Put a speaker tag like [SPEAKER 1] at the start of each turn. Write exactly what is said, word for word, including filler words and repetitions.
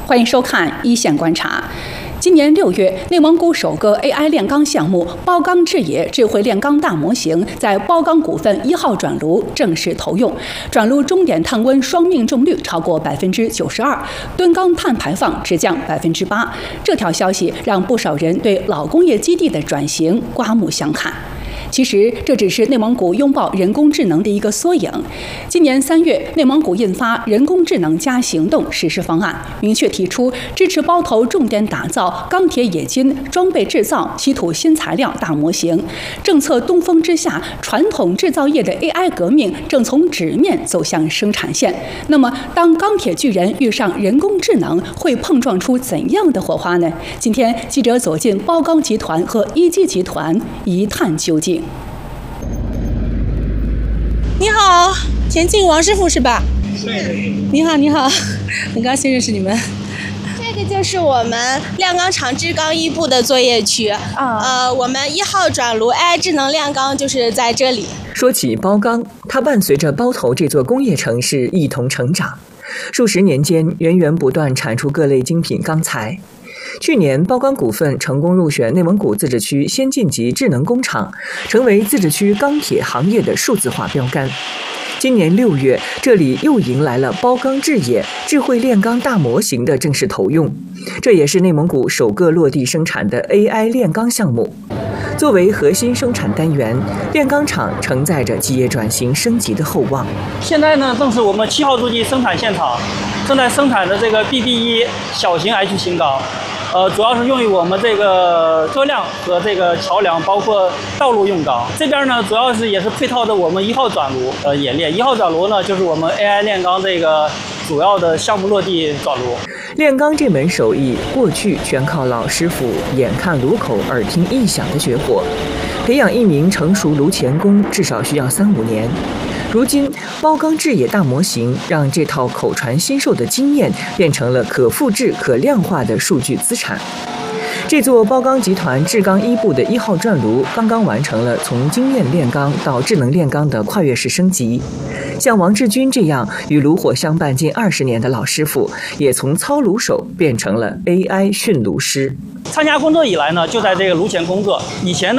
[SPEAKER 1] 欢迎收看一线观察。今年六月，内蒙古首个 A I 炼钢项目包钢制冶智慧炼钢大模型在包钢股份一号转炉正式投用，转炉终点碳温双命中率超过百分之九十二，吨钢碳排放只降百分之八。这条消息让不少人对老工业基地的转型刮目相看。其实这只是内蒙古拥抱人工智能的一个缩影。今年三月，内蒙古印发《人工智能加行动实施方案》，明确提出支持包头重点打造钢铁冶金装备制造稀土新材料大模型。政策东风之下，传统制造业的 A I 革命正从纸面走向生产线。那么，当钢铁巨人遇上人工智能，会碰撞出怎样的火花呢？今天记者走进包钢集团和一机集团，一探究竟。
[SPEAKER 2] 你好，前进王师傅是吧？
[SPEAKER 3] 对。
[SPEAKER 2] 你好，你好，很高兴认识你们。
[SPEAKER 3] 这个就是我们炼钢厂制钢一部的作业区啊。呃，我们一号转炉 A I 智能炼钢就是在这里。
[SPEAKER 4] 说起包钢，它伴随着包头这座工业城市一同成长，数十年间源源不断产出各类精品钢材。去年，包钢股份成功入选内蒙古自治区先进级智能工厂，成为自治区钢铁行业的数字化标杆。今年六月，这里又迎来了包钢制冶智慧炼钢大模型的正式投用，这也是内蒙古首个落地生产的 A I 炼钢项目。作为核心生产单元，炼钢厂承载着企业转型升级的厚望。
[SPEAKER 5] 现在呢，正是我们七号柱机生产现场，正在生产的这个 B B 一小型 H 型钢。呃，主要是用于我们这个车辆和这个桥梁，包括道路用钢。这边呢，主要是也是配套的我们一号转炉呃冶炼。一号转炉呢，就是我们 A I 炼钢这个主要的项目落地转炉。
[SPEAKER 4] 炼钢这门手艺，过去全靠老师傅眼看炉口，耳听异响的绝活。培养一名成熟炉钳工，至少需要三五年。如今，包钢制冶大模型让这套口传心授的经验变成了可复制、可量化的数据资产。这座包钢集团制钢一部的一号转炉刚刚完成了从经验炼钢到智能炼钢的跨越式升级。像王志军这样与炉火相伴近二十年的老师傅，也从操炉手变成了 A I 驯炉师。
[SPEAKER 5] 参加工作以来呢，就在这个炉前工作。以前呢，